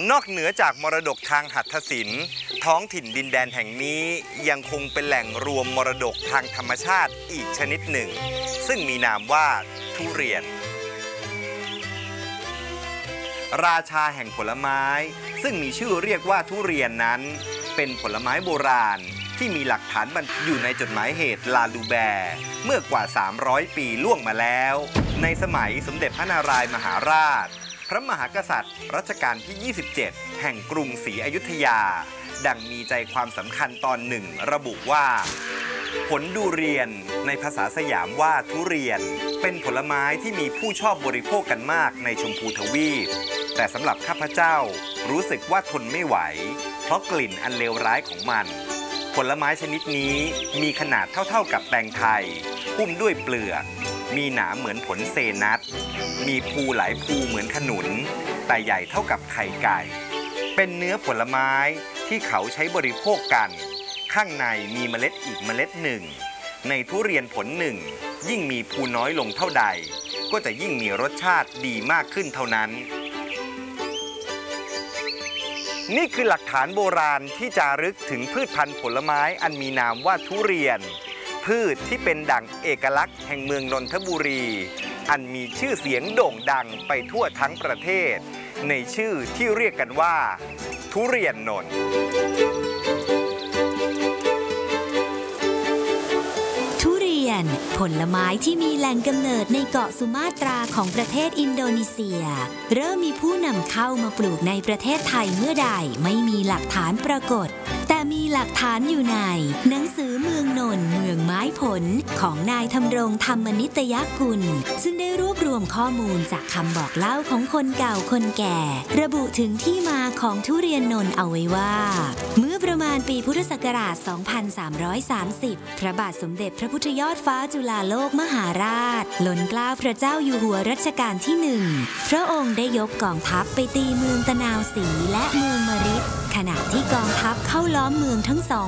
นอกเหนือจากมรดกทางหัตถศิลป์ท้องถิ่นดินแดนแห่งนี้ยังคงเป็นแหล่งรวมมรดกทางธรรมชาติอีกชนิดหนึ่งซึ่งมีนามว่าทุเรียนราชาแห่งผลไม้ซึ่งมีชื่อเรียกว่าทุเรียนนั้นเป็นผลไม้โบราณที่มีหลักฐานบันทึกอยู่ในจดหมายเหตุลาลูแบร์เมื่อกว่า300 ปีล่วงมาแล้วในสมัยสมเด็จพระนารายมหาราชพระมหากษัตริย์รัชกาลที่ 27 แห่งกรุงศรีอยุธยาดังมีใจความสำคัญตอนหนึ่งระบุว่าผลดูเรียนในภาษาสยามว่าทุเรียนเป็นผลไม้ที่มีผู้ชอบบริโภคกันมากในชมพูทวีปแต่สำหรับข้าพเจ้ารู้สึกว่าทนไม่ไหวเพราะกลิ่นอันเลวร้ายของมันผลไม้ชนิดนี้มีขนาดเท่ากับแตงไทยหุ้มด้วยเปลือกมีหนามเหมือนผลเซนัทมีภูหลายภูเหมือนขนุนแต่ใหญ่เท่ากับไข่ไก่เป็นเนื้อผลไม้ที่เขาใช้บริโภคกันข้างในมีเมล็ดอีกเมล็ดหนึ่งในทุเรียนผลหนึ่งยิ่งมีภูน้อยลงเท่าใดก็จะยิ่งมีรสชาติดีมากขึ้นเท่านั้นนี่คือหลักฐานโบราณที่จารึกถึงพืชพันธุ์ผลไม้อันมีนามว่าทุเรียนพืชที่เป็นดั่งเอกลักษณ์แห่งเมืองนนทบุรีอันมีชื่อเสียงโด่งดังไปทั่วทั้งประเทศในชื่อที่เรียกกันว่าทุเรียนนนท์ผลไม้ที่มีแหล่งกำเนิดในเกาะสุมาตราของประเทศอินโดนีเซียเริ่มมีผู้นำเข้ามาปลูกในประเทศไทยเมื่อใดไม่มีหลักฐานปรากฏแต่มีหลักฐานอยู่ในหนังสือเมืองนนท์เมืองไม้ผลของนายธำรงธรรมนิตยกุลซึ่งได้รวบรวมข้อมูลจากคำบอกเล่าของคนเก่าคนแก่ระบุถึงที่มาของทุเรียนนนท์เอาไว้ว่าเมื่อประมาณปีพุทธศักราช 2330 พระบาทสมเด็จพระพุทธยอดฟ้าจุฬาโลกมหาราชล้นเกล้าพระเจ้าอยู่หัวรัชกาลที่1พระองค์ได้ยกกองทัพไปตีเมืองตะนาวศรีและเมืองมฤตขณะที่กองทัพเข้าล้อมเมืองทั้งสอง